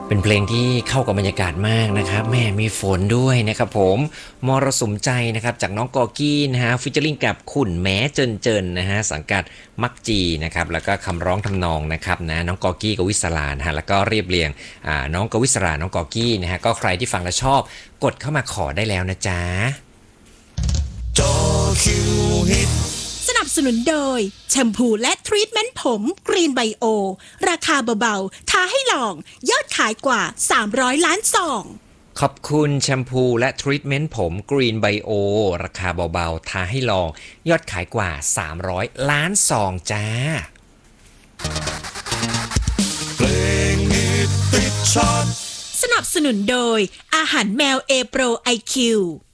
เป็นเพลงที่เข้ากับบรรยากาศมากนะครับแม่มีฝนด้วยนะครับผมมรสุมใจนะครับจากน้องกอกี้นะฮะฟิชเจอริงกับขุนแม้เจินนะฮะสังกัดมักจีนะครับแล้วก็คำร้องทำนองนะครับนะน้องกอกี้กวิศรานะฮะแล้วก็เรียบเรียงน้องกวิศราน้องกอกี้นะฮะก็ใครที่ฟังแล้วชอบกดเข้ามาขอได้แล้วนะจ๊ะจอคิวฮิตสนับสนุนโดยแชมพูและทรีทเมนต์ผมกรีนไบโอราคาเบาๆท้าให้ลองยอดขายกว่า300ล้านซองขอบคุณแชมพูและทรีทเมนต์ผมกรีนไบโอราคาเบาๆท้าให้ลองยอดขายกว่า300ล้านซองจ้าเพลงฮิตติดชาร์ตสนับสนุนโดยอาหารแมวเอโปรไอคิว